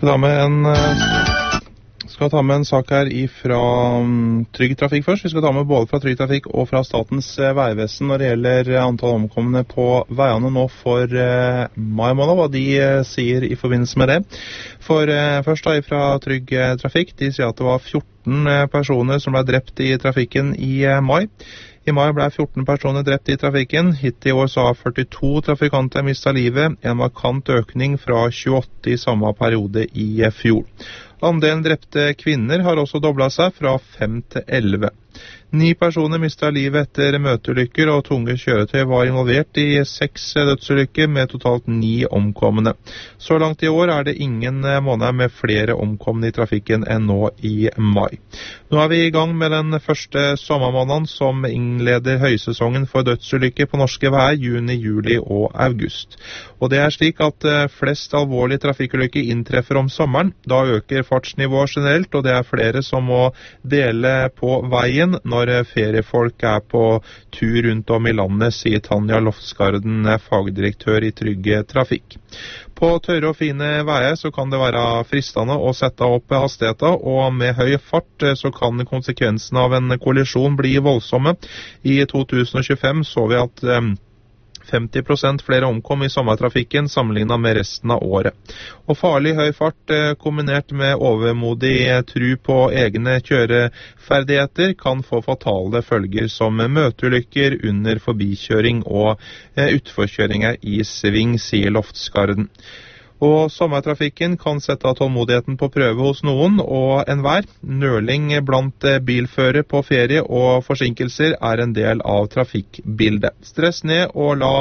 Skal ta med en sak her fra Trygg Trafikk først. Vi skal ta med både fra Trygg Trafikk og fra Statens vegvesen når det gjelder antall omkomne på veiene nå for mai måned, hva de sier i forbindelse med det. For først da fra Trygg Trafikk, de sier at det var 14 personer som ble drept i trafikken i mai. I mai ble 14 personer drept i trafikken. Hittil i år så har 42 trafikanter mistet livet, en markant økning fra 28 i samme periode i fjor. Andelen drepte kvinner har også doblet seg fra 5 til 11. 9 personer mistet livet etter møteulykker, og tunge kjøretøy var involvert i 6 dødsulykker med totalt 9 omkomne. Så langt i år er det ingen måneder med flere omkomne i trafikken enn nå i mai. Nå er vi i gang med den første sommermåneden som innleder høysesongen for dødsulykker på norske veier juni, juli og august. Og det er slik at flest alvorlige trafikkulykker inntreffer om sommeren. Da øker fartsnivået generelt, og det er flere som må dele på veien når feriefolk er på tur rundt om i landet, sier Tanja Loftsgarden, fagdirektør i Trygg Trafikk. På tørre og fine veier så kan det være fristende å sette opp hastigheten, og med høy fart så kan konsekvensen av en kollisjon bli voldsomme. I 2025 så vi at 50% flere omkom i sommertrafikken sammenlignet med resten av året. Og farlig høy fart kombinert med overmodig tro på egne kjøreferdigheter kan få fatale følger som møteulykker under forbikjøring og utforkjøringer i sving, sier Loftsgarden. Og sommertrafikken kan sette tålmodigheten på prøve hos noen og enhver. Nøling blant bilførere på ferie og forsinkelser er en del av trafikkbildet. Stress ned og la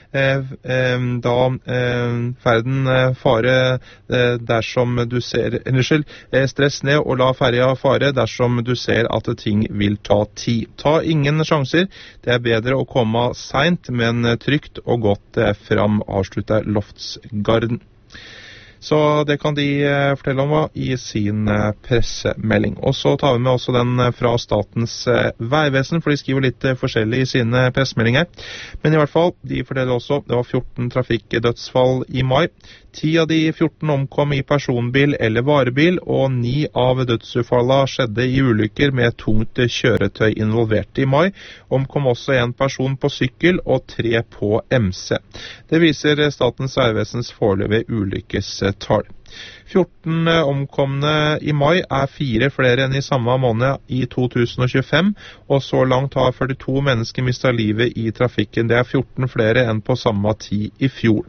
ferden fare dersom du ser stress ned og la ferja fare dersom du ser at ting vil ta tid. Ta ingen sjanser. Det er bedre å komme sent, men trygt og godt fram, avslutter Loftsgarden. Så det kan de fortelle om i sin pressemelding. Og så tar vi med også den fra Statens vegvesen, for de skriver litt forskjellig i sine pressemeldinger. Men i hvert fall, de forteller også det var 14 trafikkdødsfall i mai. 10 av de 14 omkom i personbil eller varebil, og 9 av dødsfallene skjedde i ulykker med tungt kjøretøy involvert. I mai omkom også en person på sykkel og 3 på MC. Det viser Statens vegvesens foreløpige ulykkestall. 14 omkomne i mai er 4 flere enn i samme måned i 2025, og så langt har 42 mennesker mistet livet i trafikken. Det er 14 flere enn på samme tid i fjor.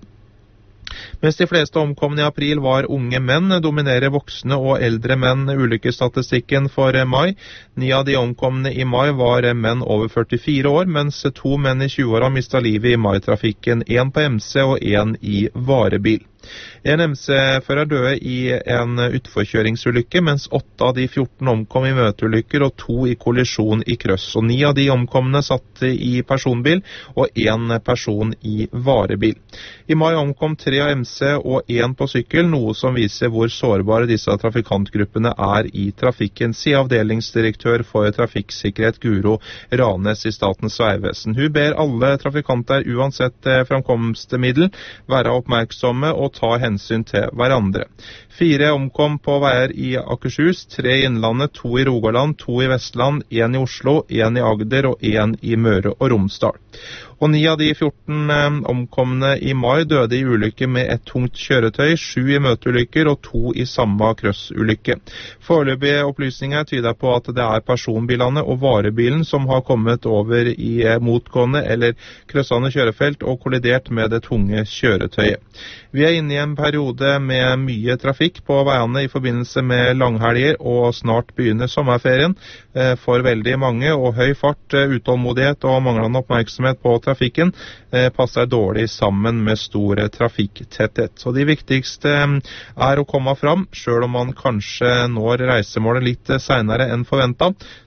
Mens de fleste omkomne i april var unge menn, dominerer voksne og eldre menn ulykkesstatistikken for mai. 9 av de omkomne i mai var menn over 44 år, mens 2 menn i 20-åra mistet livet i mai-trafikken, 1 på MC og 1 i varebil. En MC-fører døde i en utforkjøringsulykke, mens 8 av de 14 omkom i møteulykker og 2 i kollisjon i krøss. Og 9 av de omkomne satt i personbil og 1 person i varebil. I mai omkom 3 av MC og 1 på sykkel, noe som viser hvor sårbare disse trafikantgruppene er i trafikken, sier avdelingsdirektør for trafikksikkerhet Guro Ranes i Statens vegvesen. Hun ber alle trafikanter uansett framkomstmiddel være oppmerksomme og ta hensyn til hverandre. 4 omkom på veier i Akershus, 3 i Innlandet, 2 i Rogaland, 2 i Vestland, 1 i Oslo, 1 i Agder og 1 i Møre og Romsdal. Og 9 av de 14 omkomne i mai døde i ulykker med et tungt kjøretøy, 7 i møteulykker og 2 i samme krøssulykke. Foreløpige opplysninger tyder på at det er personbilene og varebilen som har kommet over i motgående eller krøssende kjørefelt og kollidert med det tunge kjøretøyet. Vi er inne i en periode med mye trafikk på veiene i forbindelse med langhelger, og snart begynner sommerferien for veldig mange, og høy fart, utålmodighet og manglende oppmerksomhet på trafikken passer dårlig sammen med stor trafikktetthet. Så det viktigste er å komme fram, selv om man kanskje når reisemålet litt senere enn forventet.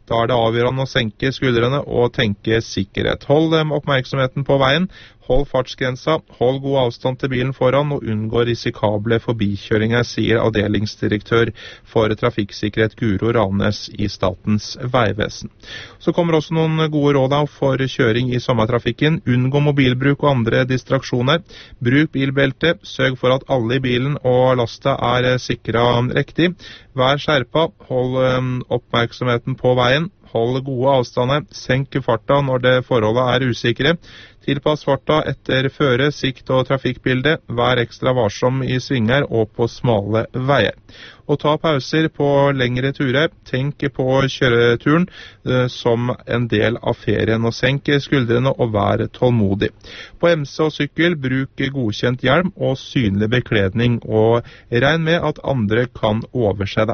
Da det avgjørende å senke skuldrene og tenke sikkerhet. Hold oppmerksomheten på veien. Hold fartsgrensa, hold god avstand til bilen foran og unngå risikable forbikjøringer, sier avdelingsdirektør for trafikksikkerhet Guro Ranes i Statens vegvesen. Så kommer også noen gode råd for kjøring i sommertrafikken. Unngå mobilbruk og andre distraksjoner. Bruk bilbelte. Sørg for at alle i bilen og lasta sikret riktig. Vær skjerpa. Hold oppmerksomheten på veien. Hold gode avstander. Senk farta når forholdet usikre. Tilpass farta etter føre, sikt og trafikkbilde. Vær ekstra varsom i svinger og på smale veier. Og ta pauser på lengre turer. Tenk på kjøreturen som en del av ferien, og senk skuldrene og vær tålmodig. På MC og sykkel, bruk godkjent hjelm og synlig bekledning, og regn med at andre kan overse deg.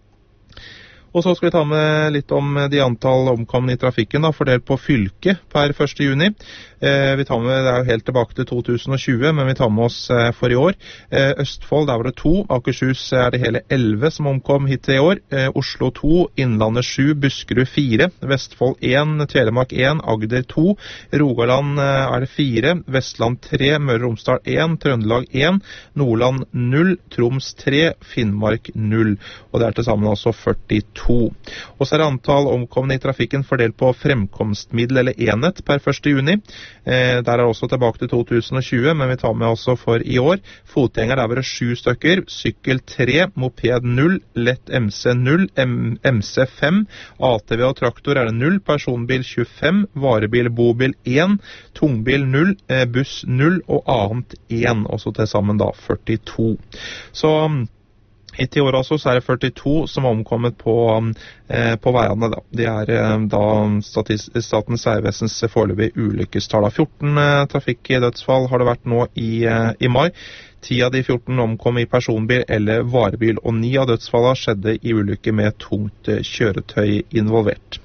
Og så skal vi ta med litt om de antall omkomne i trafikken, fordelt på fylke per 1. juni. Vi tar med, det jo helt tilbake til 2020, men vi tar med oss for i år. Østfold, der var det 2. Akershus det hele 11 som omkom hit i år. Oslo 2, Innlandet 7, Buskerud 4, Vestfold 1, Telemark 1, Agder 2, Rogaland det 4, Vestland 3, Møre og Romsdal 1, Trøndelag 1, Nordland 0, Troms 3, Finnmark 0. Og det til sammen altså 42. Og så det antall omkomne i trafikken fordelt på fremkomstmiddel eller enhet per 1. juni. Der det også tilbake til 2020, men vi tar med også for i år. Fotgjenger, der var det 7 stykker, sykkel 3, moped 0, lett MC 0, MC 5, ATV og traktor det 0, personbil 25, varebil, bobil 1, tungbil 0, buss 0 og annet 1, også til sammen da 42. Så i år også så det 42 som omkommet på veiene. Da. Det da Statens vegvesens foreløpig ulykkestall. 14 trafikkdødsfall har det vært nå i mai. 10 av de 14 omkom i personbil eller varebil, og 9 av dødsfallene skjedde i ulykke med tungt kjøretøy involvert.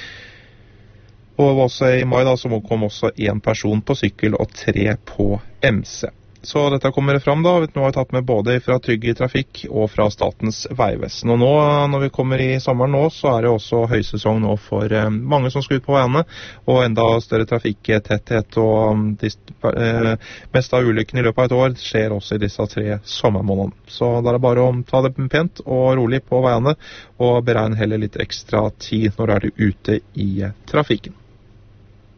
Og også i mai da, så omkom også 1 person på sykkel og 3 på MC. Så dette kommer fram da. Nå har vi tatt med både fra Trygg i Trafikk og fra Statens vegvesen. Og nå, når vi kommer i sommeren nå, så det også høysesong nå for mange som skal ut på veiene, og enda større trafikktetthet, og mest av ulykken i løpet av et år skjer også i disse 3 sommermånedene. Så da det bare å ta det pent og rolig på veiene, og beregne heller litt ekstra tid når du ute i trafikken.